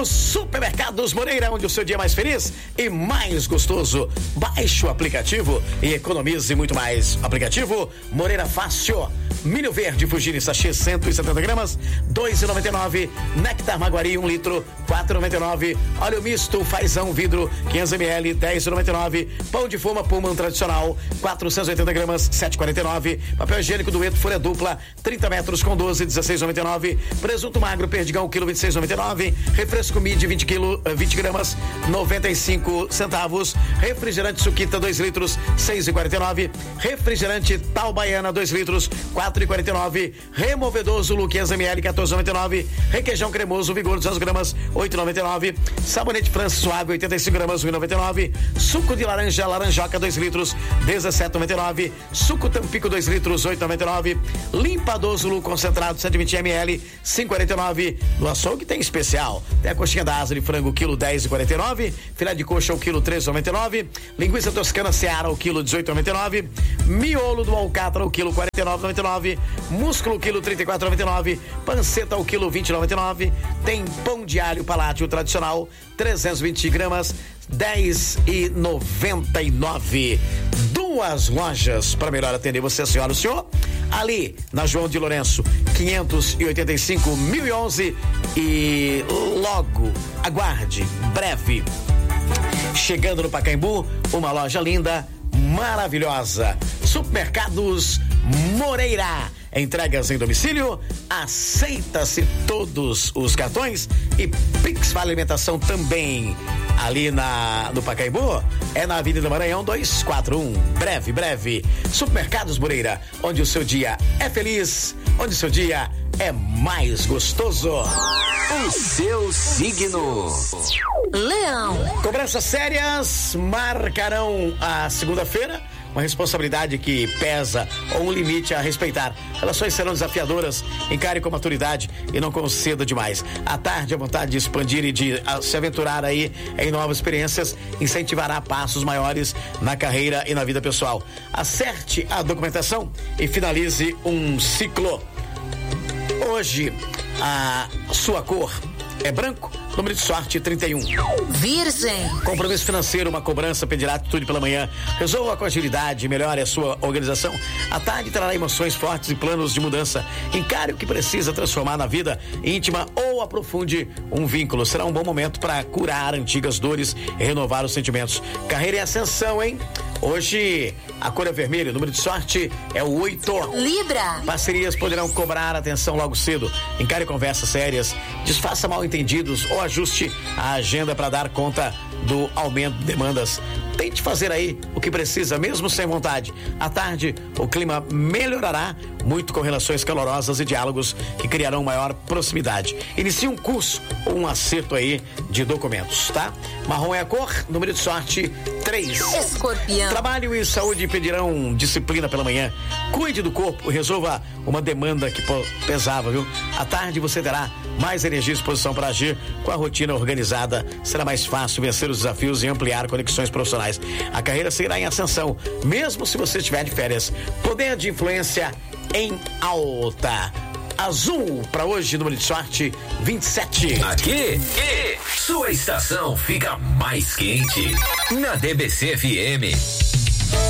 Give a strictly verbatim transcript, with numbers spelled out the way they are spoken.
Supermercados Moreira, onde o seu dia é mais feliz e mais gostoso. Baixe o aplicativo e economize muito mais. Aplicativo Moreira Fácil. Milho verde Fugini sachê cento e setenta gramas, dois reais e noventa e nove. Néctar Maguari um litro, quatro reais e noventa e nove. Óleo misto Fazão vidro quinhentos mililitros, dez reais e noventa e nove. Pão de forma Pullman tradicional, quatrocentos e oitenta gramas, sete reais e quarenta e nove. Papel higiênico Dueto folha dupla, trinta metros com doze, dezesseis reais e noventa e nove. Presunto magro Perdigão quilo vinte e seis reais e noventa e nove. Refresco Mid vinte quilos, vinte gramas, noventa e cinco centavos. Refrigerante Suquita dois litros, seis reais e quarenta e nove. Refrigerante Tal Baiana dois litros, quatro reais e quarenta e nove. Removedor Zulu quinhentos mililitros, quatorze reais e noventa e nove. Requeijão cremoso Vigor duzentas gramas, oito reais e noventa e nove. Sabonete França Suave oitenta e cinco gramas, um real e noventa e nove. Suco de laranja Laranjoca dois litros, dezessete reais e noventa e nove. Suco Tampico dois litros, oito reais e noventa e nove. Limpador Zulu concentrado cento e vinte mililitros, cinco reais e quarenta e nove. No açougue tem especial. Tem a coxinha da asa de frango quilo dez reais e quarenta e nove. Filé de coxa o quilo treze reais e noventa e nove. Linguiça toscana Seara o quilo dezoito reais e noventa e nove. Miolo do Alcatra o quilo quarenta e nove reais e noventa e nove. Músculo quilo trinta e quatro reais e noventa e nove. Panceta o quilo vinte reais e noventa e nove. Tem pão de alho Palácio tradicional trezentos e vinte gramas, dez reais e noventa e nove. Duas lojas para melhor atender você, senhora e o senhor. Ali na João de Lourenço quinhentos e oitenta e cinco, mil e onze. E logo, aguarde, breve, chegando no Pacaembu, uma loja linda, maravilhosa. Supermercados Moreira. Entregas em domicílio, aceita-se todos os cartões e Pix Vale Alimentação também. Ali na, no Pacaembu, é na Avenida Maranhão duzentos e quarenta e um. Breve, breve. Supermercados Moreira, onde o seu dia é feliz, onde o seu dia é mais gostoso. O seu signo. Leão. Cobranças sérias marcarão a segunda-feira. Uma responsabilidade que pesa ou um limite a respeitar. Relações serão desafiadoras, encare com maturidade e não conceda demais. À tarde, a vontade de expandir e de a, se aventurar aí em novas experiências incentivará passos maiores na carreira e na vida pessoal. Acerte a documentação e finalize um ciclo. Hoje, a sua cor é branco, número de sorte trinta e um. Virgem. Compromisso financeiro, uma cobrança pedirá atitude pela manhã. Resolva com agilidade, melhore a sua organização. À tarde trará emoções fortes e planos de mudança. Encare o que precisa transformar na vida íntima ou aprofunde um vínculo. Será um bom momento para curar antigas dores e renovar os sentimentos. Carreira e ascensão, hein? Hoje, a cor é vermelha, o número de sorte é o oito. Libra. Parcerias poderão cobrar atenção logo cedo. Encare conversas sérias, desfaça mal entendidos ou ajuste a agenda para dar conta do aumento de demandas. Tente fazer aí o que precisa, mesmo sem vontade. À tarde, o clima melhorará muito com relações calorosas e diálogos que criarão maior proximidade. Inicie um curso ou um acerto aí de documentos, tá? Marrom é a cor, número de sorte três. Escorpião. Trabalho e saúde pedirão disciplina pela manhã. Cuide do corpo e resolva uma demanda que pesava, viu? À tarde você terá mais energia e disposição para agir. Com a rotina organizada, será mais fácil vencer os desafios e ampliar conexões profissionais. A carreira seguirá em ascensão, mesmo se você estiver de férias. Poder de influência em alta. Azul para hoje, número de sorte vinte e sete. Aqui, aqui, sua estação fica mais quente. Na D B C F M.